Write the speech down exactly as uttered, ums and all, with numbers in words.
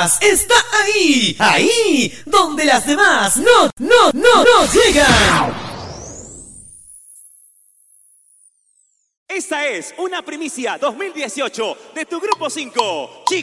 chicas está ahí, ahí, donde las demás no, no, no, no llegan. Esta es una primicia dos mil dieciocho de tu Grupo cinco.